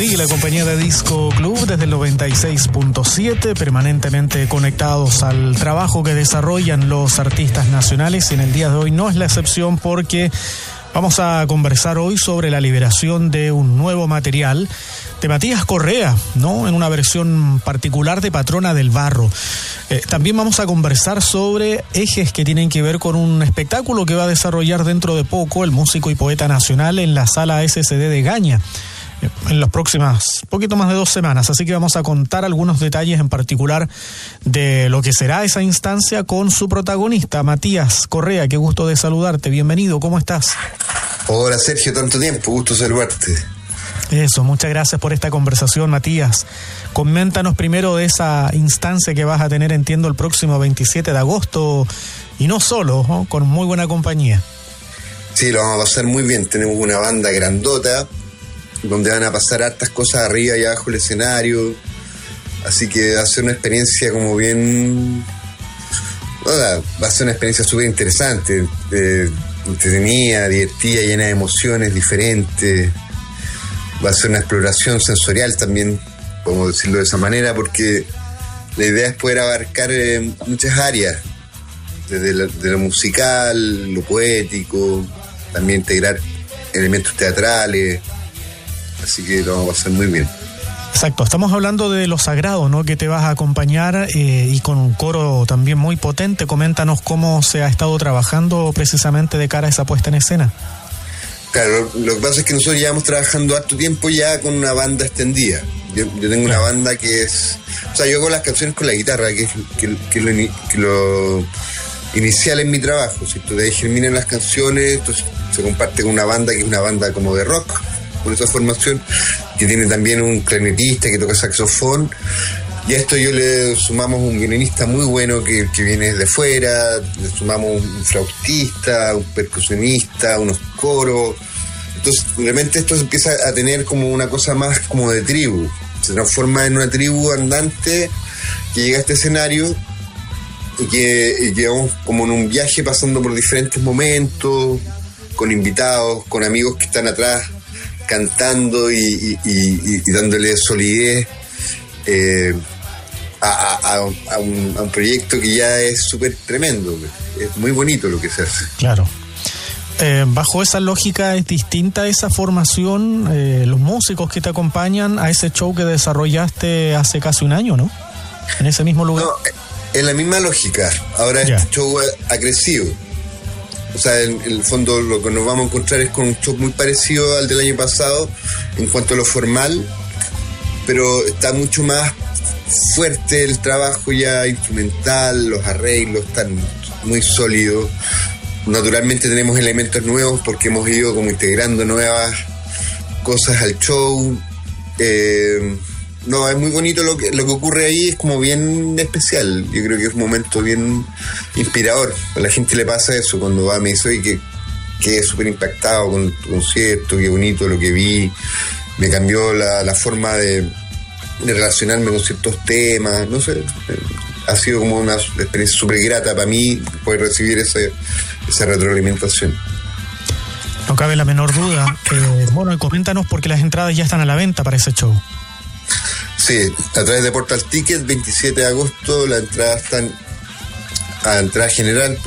Sí, la compañía de Disco Club desde el 96.7, permanentemente conectados al trabajo que desarrollan los artistas nacionales, y en el día de hoy no es la excepción porque vamos a conversar hoy sobre la liberación de un nuevo material de Matías Correa, ¿no? En una versión particular de Patrona del Barro. También vamos a conversar sobre ejes que tienen que ver con un espectáculo que va a desarrollar dentro de poco el músico y poeta nacional en la Sala SCD de Gaña, en las próximas poquito más de 2 semanas. Así que vamos a contar algunos detalles en particular de lo que será esa instancia con su protagonista, Matías Correa. Qué gusto de saludarte, bienvenido, ¿cómo estás? Hola Sergio, tanto tiempo, gusto saludarte. Eso, muchas gracias por esta conversación, Matías. Coméntanos primero de esa instancia que vas a tener, entiendo, el próximo 27 de agosto, y no solo, ¿no? Con muy buena compañía. Sí, lo vamos a pasar muy bien, tenemos una banda grandota, donde van a pasar hartas cosas arriba y abajo del escenario, así que va a ser una experiencia como bien... va a ser una experiencia súper interesante, entretenida, divertida, llena de emociones diferentes. Va a ser una exploración sensorial también, podemos decirlo de esa manera, porque la idea es poder abarcar muchas áreas, desde lo musical, lo poético, también integrar elementos teatrales, así que lo vamos a pasar muy bien. Exacto, estamos hablando de Lo Sagrado, ¿no? Que te vas a acompañar y con un coro también muy potente. Coméntanos cómo se ha estado trabajando precisamente de cara a esa puesta en escena. Claro, lo que pasa es que nosotros llevamos trabajando harto tiempo ya con una banda extendida. Yo tengo una banda que es... O sea, yo hago las canciones con la guitarra, que es lo inicial en mi trabajo, ¿cierto? De ahí germinan las canciones, entonces se comparte con una banda que es una banda como de rock, con esa formación, que tiene también un clarinetista que toca saxofón, y a esto yo le sumamos un violinista muy bueno que viene de fuera, le sumamos un flautista, un percusionista, unos coros. Entonces realmente esto empieza a tener como una cosa más como de tribu, se transforma en una tribu andante que llega a este escenario y que vamos como en un viaje pasando por diferentes momentos, con invitados, con amigos que están atrás cantando y dándole solidez a un proyecto que ya es súper tremendo. Es muy bonito lo que se hace. Claro. Bajo esa lógica es distinta esa formación, los músicos que te acompañan a ese show que desarrollaste hace casi un año, ¿no? En ese mismo lugar. No, en la misma lógica. Ahora ya. Este show ha crecido. O sea, en el fondo lo que nos vamos a encontrar es con un show muy parecido al del año pasado en cuanto a lo formal, pero está mucho más fuerte el trabajo ya instrumental, los arreglos están muy sólidos. Naturalmente tenemos elementos nuevos porque hemos ido como integrando nuevas cosas al show. No, es muy bonito lo que ocurre ahí, es como bien especial. Yo creo que es un momento bien inspirador. A la gente le pasa eso cuando va, me dice, oye, que quedé súper impactado con tu concierto, qué bonito lo que vi, me cambió la forma de relacionarme con ciertos temas, no sé, ha sido como una experiencia súper grata para mí poder recibir esa retroalimentación. No cabe la menor duda. Bueno, y coméntanos porque las entradas ya están a la venta para ese show. Sí, a través de Portal Ticket, 27 de agosto, las entradas están a entrada general